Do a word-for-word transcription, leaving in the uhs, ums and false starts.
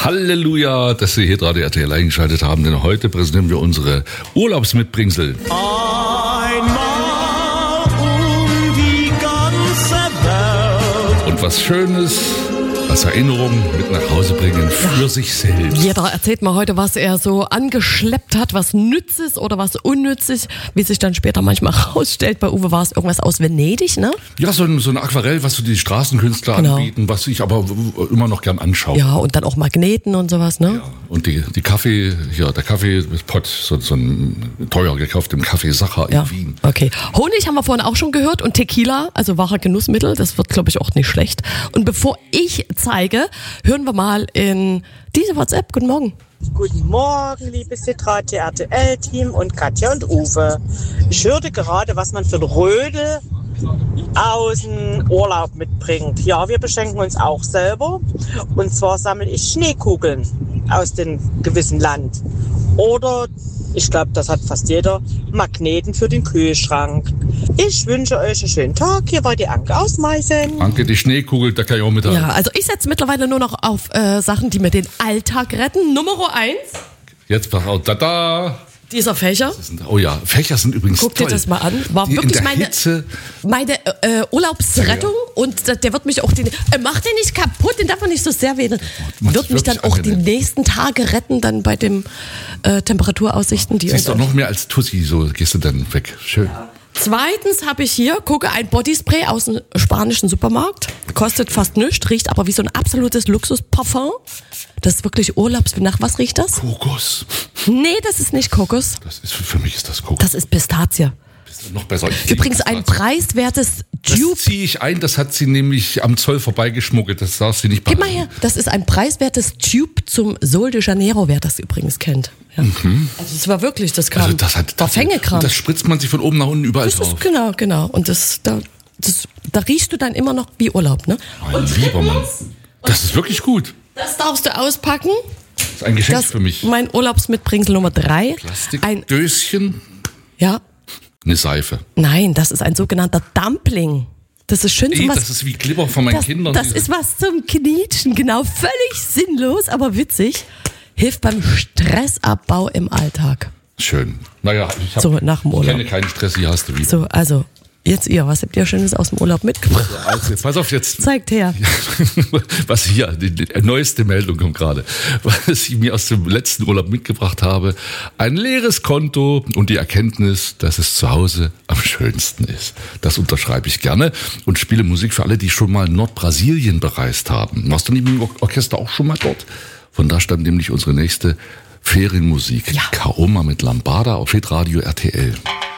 Halleluja, dass Sie hier gerade R T L eingeschaltet haben, denn heute präsentieren wir unsere Urlaubsmitbringsel. Einmal um die ganze Welt. Und was Schönes als Erinnerung mit nach Hause bringen für ja. sich selbst. Jeder erzählt mal heute, was er so angeschleppt hat, was Nützes oder was Unnützes, wie sich dann später manchmal rausstellt. Bei Uwe war es irgendwas aus Venedig, ne? Ja, so ein, so ein Aquarell, was so die Straßenkünstler genau. anbieten, was ich aber immer noch gern anschaue. Ja, und dann auch Magneten und sowas, ne? Ja, und die, die Kaffee, ja, der Kaffeepott, so, so ein teuer gekauft im Café Sacher in ja. Wien. Okay. Honig haben wir vorhin auch schon gehört und Tequila, also wahrer Genussmittel, das wird, glaube ich, auch nicht schlecht. Und bevor ich zeige, hören wir mal in diese WhatsApp. Guten Morgen. Guten Morgen, liebes Hitradio R T L-Team und Katja und Uwe. Ich hörte gerade, was man für ein Rödel aus dem Urlaub mitbringt. Ja, wir beschenken uns auch selber. Und zwar sammle ich Schneekugeln aus dem gewissen Land. Oder, ich glaube, das hat fast jeder, Magneten für den Kühlschrank. Ich wünsche euch einen schönen Tag. Hier war die Anke aus Meißen. Anke, die Schneekugel, da kann ich auch mit haben. Ja, also ich setze mittlerweile nur noch auf äh, Sachen, die mir den Alltag retten. Nummer eins. Jetzt pass auf, da da. Dieser Fächer. Sind, oh ja, Fächer sind übrigens Guck toll. dir das mal an. War die wirklich in der meine, Hitze. meine äh, Urlaubsrettung. Ja. Und der wird mich auch, den, äh, mach den nicht kaputt, den darf man nicht so sehr wedeln. Wird mich dann auch angenehm. Die nächsten Tage retten, dann bei den äh, Temperaturaussichten. Die Siehst du noch mehr als Tussi, so gehst du dann weg. Schön. Ja. Zweitens habe ich hier, gucke, ein Bodyspray aus dem spanischen Supermarkt. Kostet fast nichts, riecht aber wie so ein absolutes Luxusparfum. Das ist wirklich Urlaubs... Nach was riecht das? Kokos. Nee, das ist nicht Kokos. Das ist, für mich ist das Kokos. Das ist Pistazie. Noch besser. Übrigens ein preiswertes Tube. Das ziehe ich ein, das hat sie nämlich am Zoll vorbeigeschmuggelt, das darf sie nicht behalten. Gib mal her, das ist ein preiswertes Tube zum Sol de Janeiro, wer das übrigens kennt. Ja. Mhm. Also das war wirklich, das kam, also das hat, war Fängekram. Das spritzt man sich von oben nach unten überall das drauf. Ist, genau, genau. Und das, da, das, da riechst du dann immer noch wie Urlaub, ne? Mein und lieber Mann, das ist wirklich gut. Das darfst du auspacken. Das ist ein Geschenk das für mich. Mein Urlaubsmitbringsel Nummer drei. Plastikdöschen. Ja. Eine Seife. Nein, das ist ein sogenannter Dumpling. Das ist schön zum Ey, was. Das ist wie Glibber von meinen das, Kindern. Das ist was zum Knietschen, genau. Völlig sinnlos, aber witzig. Hilft beim Stressabbau im Alltag. Schön. Naja, ich, hab, so, nach dem Urlaub. Ich kenne keinen Stress, hier hast du wieder. So, also, jetzt ihr, was habt ihr Schönes aus dem Urlaub mitgebracht? Also, jetzt, pass auf jetzt. Zeigt her. Was hier, die, die neueste Meldung kommt gerade. Was ich mir aus dem letzten Urlaub mitgebracht habe. Ein leeres Konto und die Erkenntnis, dass es zu Hause am schönsten ist. Das unterschreibe ich gerne und spiele Musik für alle, die schon mal Nordbrasilien bereist haben. Warst du nicht mit dem Orchester auch schon mal dort? Von da stammt nämlich unsere nächste Ferienmusik. Ja. Kaoma mit Lambada auf Hitradio R T L.